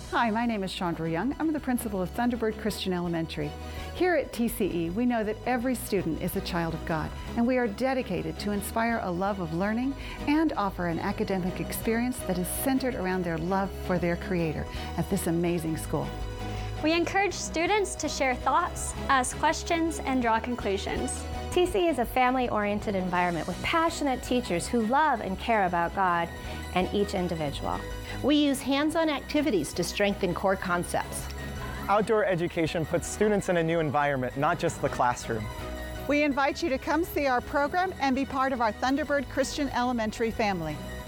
Hi, my name is Chandra Young. I'm the principal of Thunderbird Christian Elementary. Here at TCE, we know that every student is a child of God, and we are dedicated to inspire a love of learning and offer an academic experience that is centered around their love for their Creator at this amazing school. We encourage students to share thoughts, ask questions, and draw conclusions. TCE is a family-oriented environment with passionate teachers who love and care about God and each individual. We use hands-on activities to strengthen core concepts. Outdoor education puts students in a new environment, not just the classroom. We invite you to come see our program and be part of our Thunderbird Christian Elementary family.